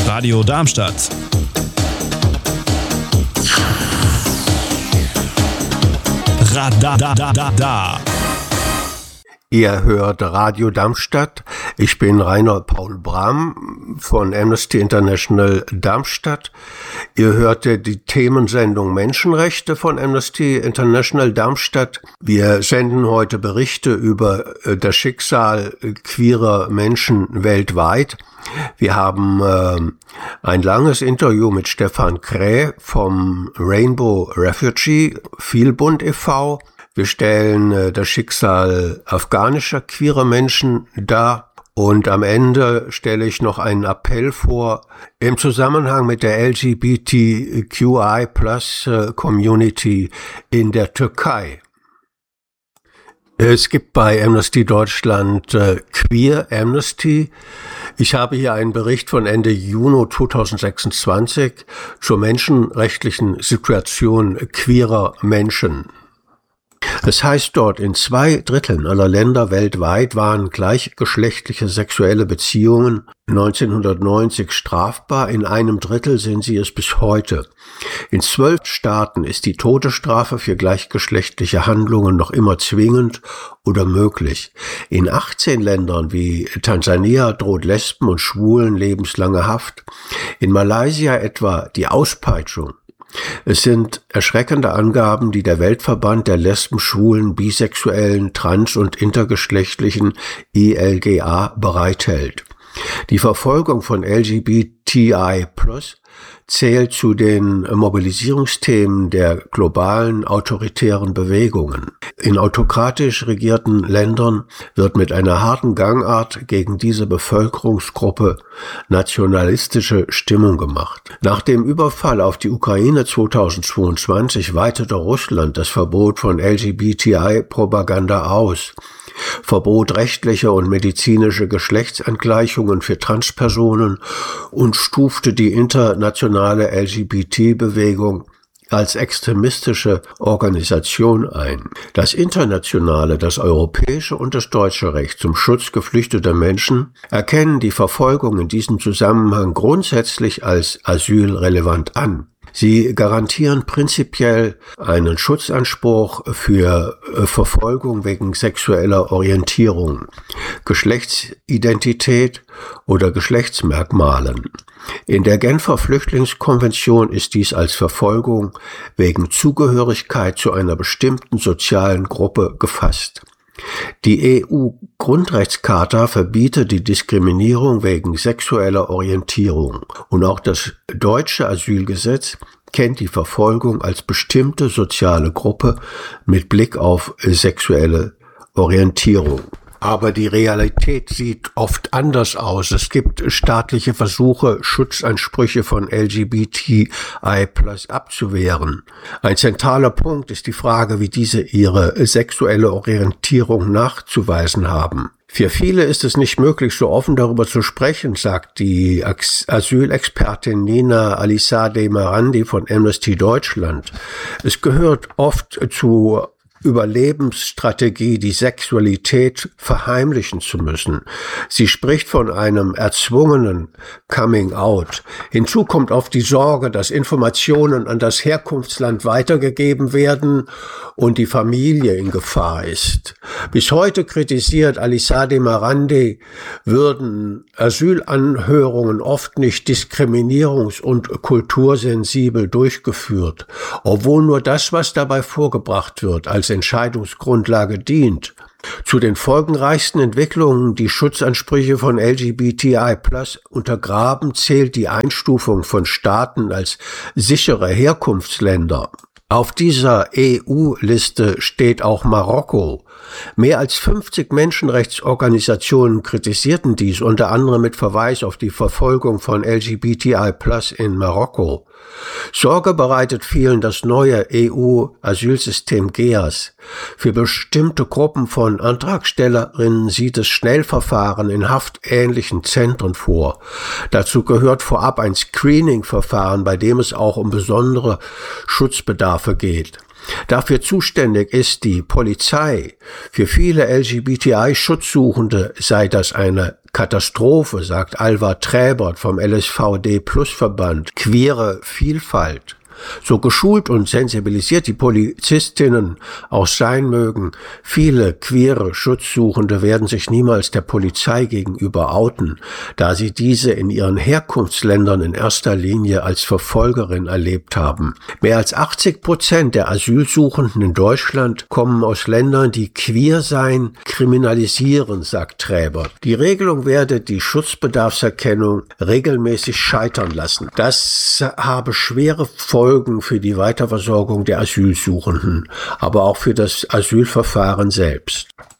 Radio Darmstadt. Radadadada. Ihr hört Radio Darmstadt. Ich bin Rainer Paul Brahm von Amnesty International Darmstadt. Ihr hörte die Themensendung Menschenrechte von Amnesty International Darmstadt. Wir senden heute Berichte über das Schicksal queerer Menschen weltweit. Wir haben ein langes Interview mit Stefan Kräh vom Rainbow Refugee Vielbund e.V. Wir stellen das Schicksal afghanischer queerer Menschen dar und am Ende stelle ich noch einen Appell vor im Zusammenhang mit der LGBTQI+ Community in der Türkei. Es gibt bei Amnesty Deutschland Queer Amnesty. Ich habe hier einen Bericht von Ende Juni 2026 zur menschenrechtlichen Situation queerer Menschen. Es heißt dort, in 2/3 aller Länder weltweit waren gleichgeschlechtliche sexuelle Beziehungen 1990 strafbar, in 1/3 sind sie es bis heute. In 12 Staaten ist die Todesstrafe für gleichgeschlechtliche Handlungen noch immer zwingend oder möglich. In 18 Ländern wie Tansania droht Lesben und Schwulen lebenslange Haft. In Malaysia etwa die Auspeitschung. Es sind erschreckende Angaben, die der Weltverband der Lesben, Schwulen, Bisexuellen, Trans- und Intergeschlechtlichen ILGA bereithält. Die Verfolgung von LGBTI+ zählt zu den Mobilisierungsthemen der globalen autoritären Bewegungen. In autokratisch regierten Ländern wird mit einer harten Gangart gegen diese Bevölkerungsgruppe nationalistische Stimmung gemacht. Nach dem Überfall auf die Ukraine 2022 weitete Russland das Verbot von LGBTI-Propaganda aus, verbot rechtliche und medizinische Geschlechtsangleichungen für Transpersonen und stufte die internationale LGBT-Bewegung als extremistische Organisation ein. Das internationale, das europäische und das deutsche Recht zum Schutz geflüchteter Menschen erkennen die Verfolgung in diesem Zusammenhang grundsätzlich als asylrelevant an. Sie garantieren prinzipiell einen Schutzanspruch für Verfolgung wegen sexueller Orientierung, Geschlechtsidentität oder Geschlechtsmerkmalen. In der Genfer Flüchtlingskonvention ist dies als Verfolgung wegen Zugehörigkeit zu einer bestimmten sozialen Gruppe gefasst. Die EU-Grundrechtscharta verbietet die Diskriminierung wegen sexueller Orientierung und auch das deutsche Asylgesetz kennt die Verfolgung als bestimmte soziale Gruppe mit Blick auf sexuelle Orientierung. Aber die Realität sieht oft anders aus. Es gibt staatliche Versuche, Schutzansprüche von LGBTI+ abzuwehren. Ein zentraler Punkt ist die Frage, wie diese ihre sexuelle Orientierung nachzuweisen haben. Für viele ist es nicht möglich, so offen darüber zu sprechen, sagt die Asylexpertin Nina Alisade Marandi von Amnesty Deutschland. Es gehört oft zu Überlebensstrategie, die Sexualität verheimlichen zu müssen. Sie spricht von einem erzwungenen Coming-out. Hinzu kommt oft die Sorge, dass Informationen an das Herkunftsland weitergegeben werden und die Familie in Gefahr ist. Bis heute kritisiert Alisade Marandi, würden Asylanhörungen oft nicht diskriminierungs- und kultursensibel durchgeführt, obwohl nur das, was dabei vorgebracht wird, als Entscheidungsgrundlage dient. Zu den folgenreichsten Entwicklungen, die Schutzansprüche von LGBTI+ untergraben, zählt die Einstufung von Staaten als sichere Herkunftsländer. Auf dieser EU-Liste steht auch Marokko. Mehr als 50 Menschenrechtsorganisationen kritisierten dies, unter anderem mit Verweis auf die Verfolgung von LGBTI+ in Marokko. Sorge bereitet vielen das neue EU-Asylsystem GEAS. Für bestimmte Gruppen von Antragstellerinnen sieht es Schnellverfahren in haftähnlichen Zentren vor. Dazu gehört vorab ein Screening-Verfahren, bei dem es auch um besondere Schutzbedarfe geht. Dafür zuständig ist die Polizei. Für viele LGBTI-Schutzsuchende sei das eine Katastrophe, sagt Alvar Träbert vom LSVD-Plus-Verband. Queere Vielfalt. So geschult und sensibilisiert die Polizistinnen auch sein mögen, viele queere Schutzsuchende werden sich niemals der Polizei gegenüber outen, da sie diese in ihren Herkunftsländern in erster Linie als Verfolgerin erlebt haben. Mehr als 80% der Asylsuchenden in Deutschland kommen aus Ländern, die Queersein kriminalisieren, sagt Träbert. Die Regelung werde die Schutzbedarfserkennung regelmäßig scheitern lassen. Das habe schwere Folgen für die Weiterversorgung der Asylsuchenden, aber auch für das Asylverfahren selbst.